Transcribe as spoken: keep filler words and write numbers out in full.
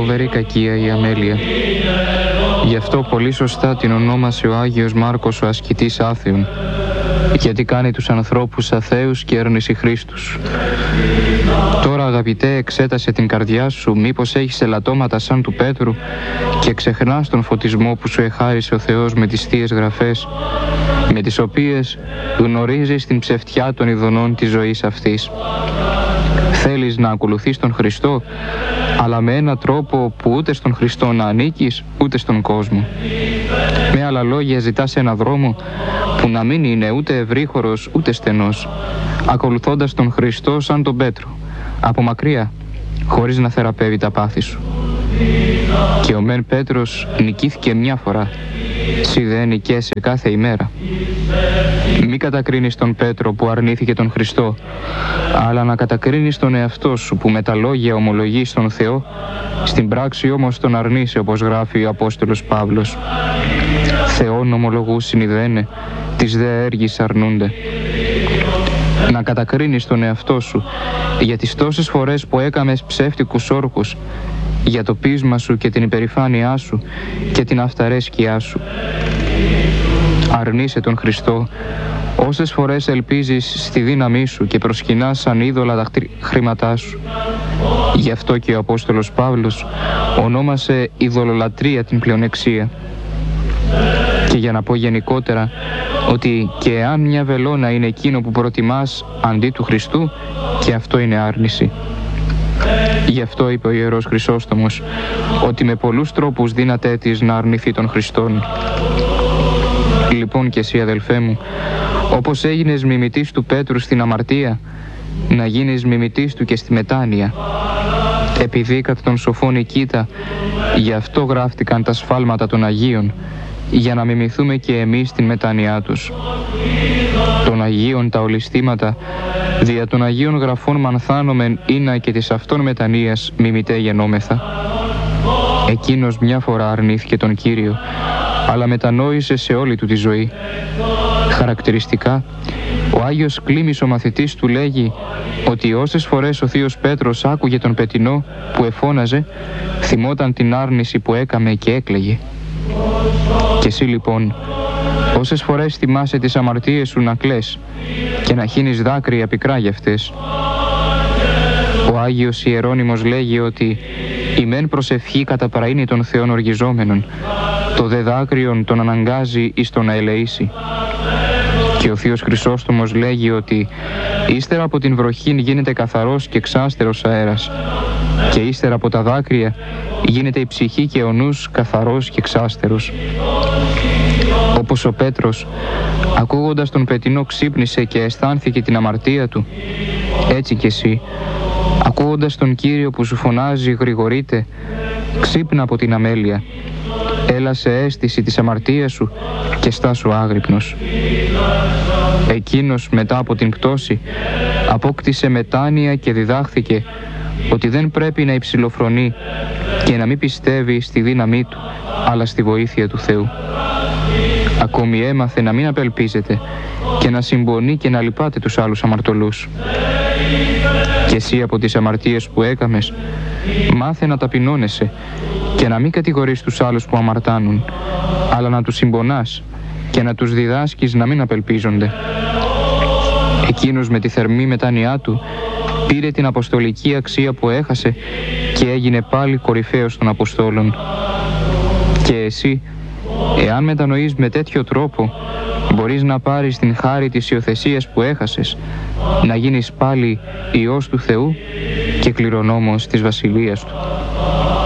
φοβερή κακία η αμέλεια. Γι' αυτό πολύ σωστά την ονόμασε ο Άγιος Μάρκος ο ασκητής άθεων, γιατί κάνει τους ανθρώπους αθέους και έρνηση Χρήστους. Τώρα, αγαπητέ, εξέτασε την καρδιά σου, μήπως έχεις ελαττώματα σαν του Πέτρου και ξεχνάς τον φωτισμό που σου εχάρισε ο Θεός με τις Θείες Γραφές, με τις οποίες γνωρίζεις την ψευτιά των ειδονών της ζωής αυτής. Θέλεις να ακολουθείς τον Χριστό, αλλά με έναν τρόπο που ούτε στον Χριστό να ανήκεις, ούτε στον κόσμο. Με άλλα λόγια, ζητάς έναν δρόμο που να μην είναι ούτε ευρύχωρος ούτε στενός, ακολουθώντας τον Χριστό σαν τον Πέτρο, από μακριά, χωρίς να θεραπεύει τα πάθη σου. Και ο μεν Πέτρος νικήθηκε μια φορά, σι δε νικέσαι κάθε ημέρα. Μη κατακρίνεις τον Πέτρο που αρνήθηκε τον Χριστό, αλλά να κατακρίνεις τον εαυτό σου που με τα λόγια ομολογείς τον Θεό, στην πράξη όμως τον αρνείσαι, όπως γράφει ο Απόστολος Παύλος. Θεόν ομολογούς συνειδένε, τις δε έργης αρνούνται. Να κατακρίνεις τον εαυτό σου για τις τόσες φορές που έκαμες ψεύτικους όρκους, για το πείσμα σου και την υπερηφάνειά σου και την αυταρέσκειά σου. Αρνείσαι τον Χριστό όσες φορές ελπίζεις στη δύναμή σου και προσκυνάς σαν είδωλα τα χρήματά σου. Γι' αυτό και ο Απόστολος Παύλος ονόμασε ειδωλολατρία την πλεονεξία. Και για να πω γενικότερα ότι και αν μια βελόνα είναι εκείνο που προτιμάς αντί του Χριστού, και αυτό είναι άρνηση. Γι' αυτό είπε ο Ιερός Χρυσόστομος ότι με πολλούς τρόπους δύνατέ της να αρνηθεί τον Χριστόν. Λοιπόν και εσύ, αδελφέ μου, όπως έγινες μιμητής του Πέτρου στην αμαρτία, να γίνεις μιμητής του και στη μετάνοια. Επειδή κατά τον σοφό Νικήτα, γι' αυτό γράφτηκαν τα σφάλματα των Αγίων, για να μιμηθούμε και εμείς την μετάνοιά τους. Των Αγίων τα ολιστήματα, δια των Αγίων Γραφών μανθάνομεν ήνα και της αυτών μετανοίας μιμητέ γενόμεθα. Εκείνος μια φορά αρνήθηκε τον Κύριο, αλλά μετανόησε σε όλη του τη ζωή. Χαρακτηριστικά, ο Άγιος Κλήμης ο μαθητής του λέγει ότι όσες φορές ο Θείος Πέτρος άκουγε τον πετεινό που εφώναζε, θυμόταν την άρνηση που έκαμε και έκλαιγε. Και εσύ λοιπόν, όσες φορές θυμάσαι τις αμαρτίες σου να κλαις και να χύνεις δάκρυα πικρά για αυτές. Ο Άγιος Ιερώνυμος λέγει ότι η μεν προσευχή καταπραίνει των Θεών οργιζόμενων, το δε δάκρυον τον αναγκάζει εις το να ελεήσει. Και ο Θείος Χρυσόστομος λέγει ότι ύστερα από την βροχή γίνεται καθαρός και εξάστερος αέρας, και ύστερα από τα δάκρυα γίνεται η ψυχή και ο νους καθαρός και εξάστερος. Όπως ο Πέτρος, ακούγοντας τον πετεινό, ξύπνησε και αισθάνθηκε την αμαρτία του, έτσι κι εσύ, ακούγοντας τον Κύριο που σου φωνάζει «Γρηγορείτε», ξύπνα από την αμέλεια, έλα σε αίσθηση της αμαρτίας σου και στάσου άγρυπνος. Εκείνος μετά από την πτώση απόκτησε μετάνοια και διδάχθηκε ότι δεν πρέπει να υψηλοφρονεί και να μην πιστεύει στη δύναμή του, αλλά στη βοήθεια του Θεού. Ακόμη έμαθε να μην απελπίζεται και να συμπονεί και να λυπάται τους άλλους αμαρτωλούς. Και εσύ από τις αμαρτίες που έκαμες, μάθε να ταπεινώνεσαι και να μην κατηγορείς τους άλλους που αμαρτάνουν, αλλά να τους συμπονάς και να τους διδάσκεις να μην απελπίζονται. Εκείνος με τη θερμή μετάνοιά του πήρε την αποστολική αξία που έχασε και έγινε πάλι κορυφαίος των Αποστόλων. Και εσύ, εάν μετανοείς με τέτοιο τρόπο, μπορείς να πάρεις την χάρη της υιοθεσίας που έχασες, να γίνεις πάλι Υιός του Θεού και κληρονόμος της Βασιλείας Του.